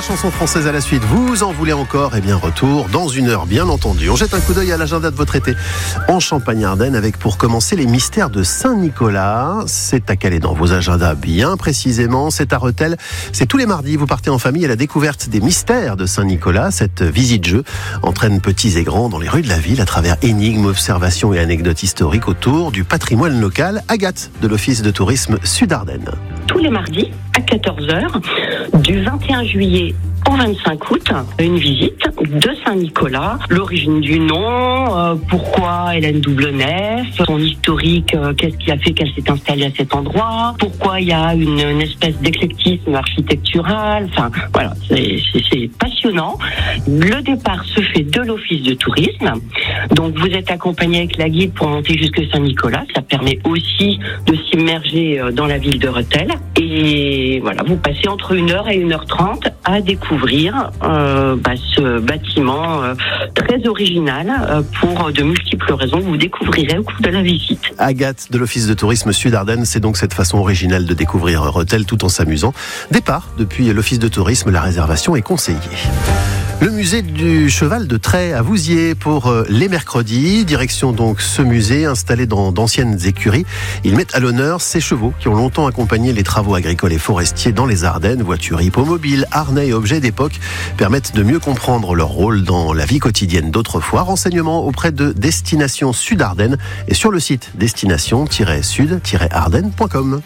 chansons françaises à la suite. Vous en voulez encore? Eh bien, retour dans une heure, bien entendu. On jette un coup d'œil à l'agenda de votre été en Champagne-Ardenne avec, pour commencer, les mystères de Saint-Nicolas. C'est à caler dans vos agendas bien précisément. C'est à Rethel. C'est tous les mardis. Vous partez en famille à la découverte des mystères de Saint-Nicolas. Cette visite-jeu entraîne petits et grands dans les rues de la ville à travers énigmes, observations et anecdotes historiques autour du patrimoine local. Agathe de l'Office de tourisme Sud-Ardennes. Tous les mardis à 14h, du 21 juillet au 25 août, une visite de Saint-Nicolas, l'origine du nom, pourquoi Hélène Doublenef, son historique, qu'est-ce qui a fait qu'elle s'est installée à cet endroit, pourquoi il y a une espèce d'éclectisme architectural, enfin voilà, c'est passionnant. Le départ se fait de l'office de tourisme, donc vous êtes accompagné avec la guide pour monter jusque Saint-Nicolas, ça permet aussi de s'immerger dans la ville de Rethel, et voilà, vous passez entre 1h et 1h30 à découvrir ce bâtiment très original pour de multiples raisons que vous découvrirez au cours de la visite. Agathe de l'Office de tourisme Sud-Ardennes, c'est donc cette façon originale de découvrir Rethel tout en s'amusant. Départ depuis l'Office de tourisme, la réservation est conseillée. Le musée du cheval de Trait à Vouziers pour les mercredis. Direction donc ce musée installé dans d'anciennes écuries. Il met à l'honneur ces chevaux qui ont longtemps accompagné les travaux agricoles et forestiers dans les Ardennes. Voitures hippomobiles, harnais et objets d'époque permettent de mieux comprendre leur rôle dans la vie quotidienne d'autrefois. Renseignements auprès de Destination Sud-Ardennes et sur le site destination-sud-ardennes.com.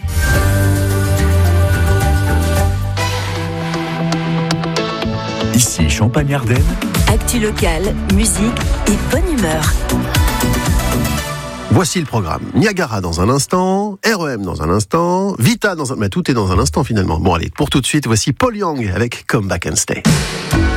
Ici Champagne-Ardenne. Actu locale, musique et bonne humeur. Voici le programme. Niagara dans un instant, REM dans un instant, Vita dans un... Mais tout est dans un instant finalement. Bon allez, pour tout de suite, voici Paul Young avec Come Back and Stay.